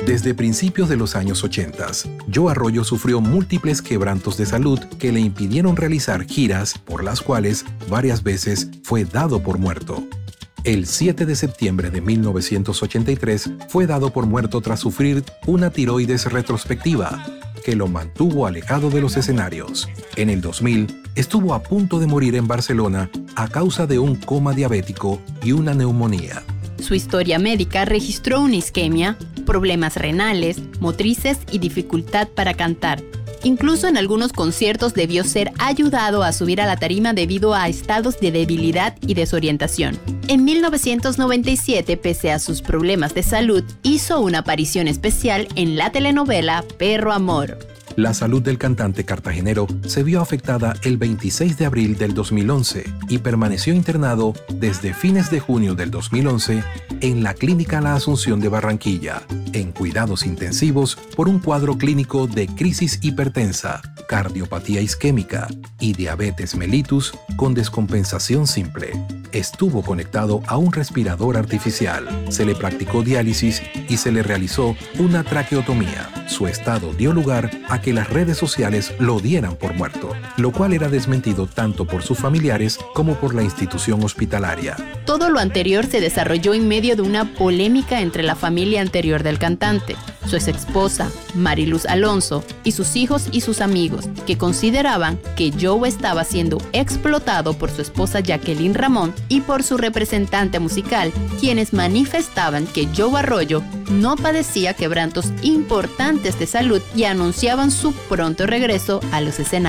Desde principios de los años 80, Joe Arroyo sufrió múltiples quebrantos de salud que le impidieron realizar giras, por las cuales varias veces fue dado por muerto. El 7 de septiembre de 1983 fue dado por muerto tras sufrir una tiroides retrospectiva, que lo mantuvo alejado de los escenarios. En el 2000, estuvo a punto de morir en Barcelona a causa de un coma diabético y una neumonía. Su historia médica registró una isquemia, problemas renales, motrices y dificultad para cantar. Incluso en algunos conciertos debió ser ayudado a subir a la tarima debido a estados de debilidad y desorientación. En 1997, pese a sus problemas de salud, hizo una aparición especial en la telenovela Perro Amor. La salud del cantante cartagenero se vio afectada el 26 de abril del 2011 y permaneció internado desde fines de junio del 2011 en la Clínica La Asunción de Barranquilla, en cuidados intensivos por un cuadro clínico de crisis hipertensa, cardiopatía isquémica y diabetes mellitus con descompensación simple. Estuvo conectado a un respirador artificial, se le practicó diálisis y se le realizó una traqueotomía. Su estado dio lugar a que las redes sociales lo dieran por muerto, lo cual era desmentido tanto por sus familiares como por la institución hospitalaria. Todo lo anterior se desarrolló en medio de una polémica entre la familia anterior del cantante, su exesposa, Mariluz Alonso, y sus hijos y sus amigos, que consideraban que Joe estaba siendo explotado por su esposa Jacqueline Ramón y por su representante musical, quienes manifestaban que Joe Arroyo no padecía quebrantos importantes de salud y anunciaban su pronto regreso a los escenarios.